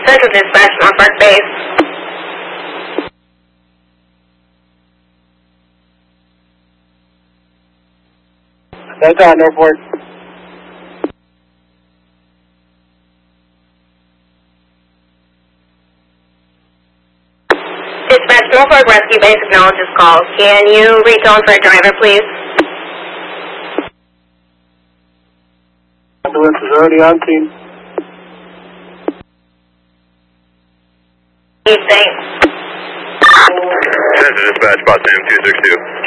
Central Dispatch, Norfolk Base. That's on Norfolk. Dispatch, Norfolk Rescue Base acknowledges call. Can you retone for a driver, please? Ambulance is already on scene. Thanks. Central Dispatch, Boston 262.